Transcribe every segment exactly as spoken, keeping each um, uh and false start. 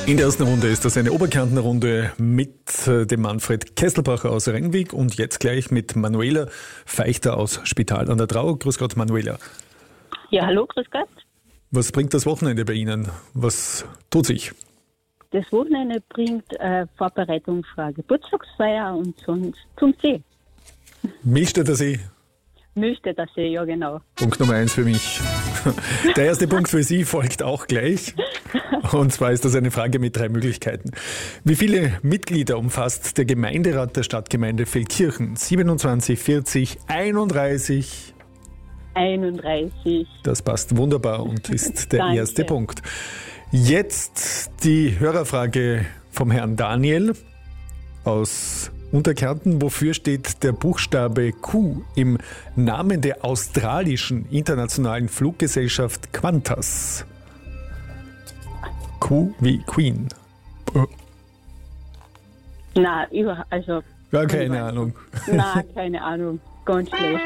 In der ersten Runde ist das eine Oberkärntner Runde mit äh, dem Manfred Kesselbacher aus Rennwig und jetzt gleich mit Manuela Feichter aus Spital an der Drau. Grüß Gott, Manuela. Ja, hallo, grüß Gott. Was bringt das Wochenende bei Ihnen? Was tut sich? Das Wochenende bringt äh, Vorbereitung für eine Geburtstagsfeier und sonst zum See. Milchstädter See. Milchstädter See, ja genau. Punkt Nummer eins für mich. Der erste Punkt für Sie folgt auch gleich. Und zwar ist das eine Frage mit drei Möglichkeiten. Wie viele Mitglieder umfasst der Gemeinderat der Stadtgemeinde Feldkirchen? siebenundzwanzig, vierzig, einunddreißig? einunddreißig. Das passt wunderbar und ist der Danke. erste Punkt. Jetzt die Hörerfrage vom Herrn Daniel aus Unterkärnten. Wofür steht der Buchstabe Q im Namen der australischen internationalen Fluggesellschaft Qantas? Q wie Queen. Na, über, also... Gar keine Ahnung. Na, keine Ahnung. Ganz schlecht.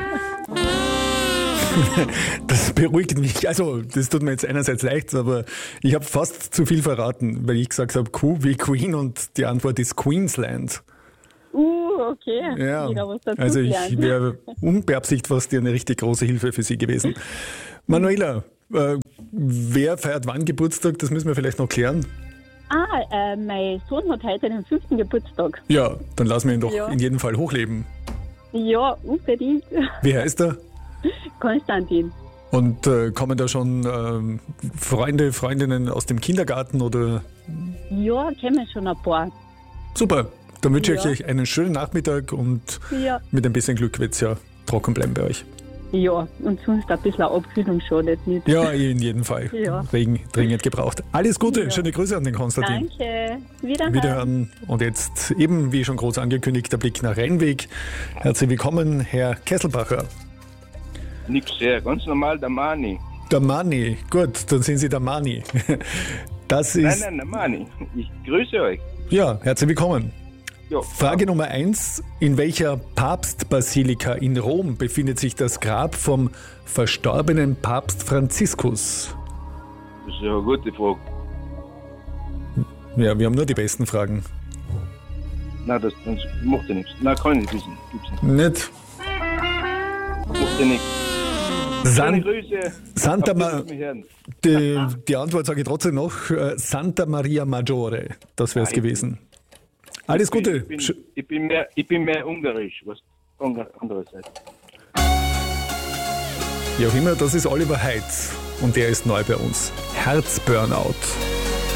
Das beruhigt mich. Also, das tut mir jetzt einerseits leid, aber ich habe fast zu viel verraten, weil ich gesagt habe Q wie Queen und die Antwort ist Queensland. Uh, okay. Ja, Wieder was dazu also ich gelernt. wäre unbeabsichtigt fast eine richtig große Hilfe für Sie gewesen. Manuela, äh, wer feiert wann Geburtstag? Das müssen wir vielleicht noch klären. Ah, äh, mein Sohn hat heute den fünften Geburtstag. Ja, dann lassen wir ihn doch Ja. in jedem Fall hochleben. Ja, unbedingt. Wie heißt er? Konstantin. Und äh, kommen da schon ähm, Freunde, Freundinnen aus dem Kindergarten oder? Ja, kennen schon ein paar. Super, dann wünsche ich Ja. euch einen schönen Nachmittag und Ja. mit ein bisschen Glück wird es ja trocken bleiben bei euch. Ja, und sonst ein bisschen Abkühlung schadet nicht. Ja, in jedem Fall. Ja. Regen dringend gebraucht. Alles Gute, Ja. schöne Grüße an den Konstantin. Danke. Wiederhören. Wiederhören. Und jetzt eben, wie schon groß angekündigt, der Blick nach Rennweg. Herzlich willkommen, Herr Kesselbacher. Nix sehr, ganz normal der Mani. Der Mani, gut, dann sind Sie der Mani. Das Nein, ist, nein, der Mani. Ich grüße euch. ja, herzlich willkommen. Ja, Frage Nummer eins. In welcher Papstbasilika in Rom befindet sich das Grab vom verstorbenen Papst Franziskus? das ist eine gute Frage. Ja, wir haben nur die besten Fragen. Nein, das, das macht ja nichts. Nein, kann ich nicht wissen. Gibt's nicht. Nicht? Macht ja nichts. Schöne San Grüße. Santa Auf Ma Wiedersehen, mich hören. die, die Antwort sage ich trotzdem noch. äh, Santa Maria Maggiore. Das wäre es Ah, ich- gewesen. Alles Gute. Ich bin, Sch- ich bin, mehr, ich bin mehr ungarisch, was andere Seite. Wie auch immer, das ist Oliver Heitz und der ist neu bei uns. Herzburnout.